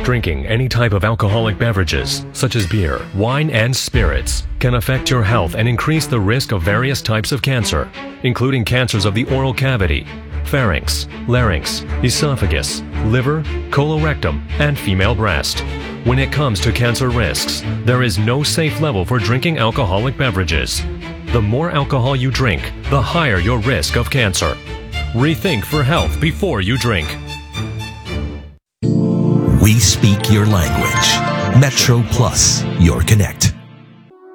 Drinking any type of alcoholic beverages, such as beer, wine, and spirits, can affect your health and increase the risk of various types of cancer, including cancers of the oral cavity, pharynx, larynx, esophagus, liver, colorectum, and female breast. When it comes to cancer risks, there is no safe level for drinking alcoholic beverages. The more alcohol you drink, the higher your risk of cancer. Rethink for health before you drink. We speak your language. Metro Plus, your connect.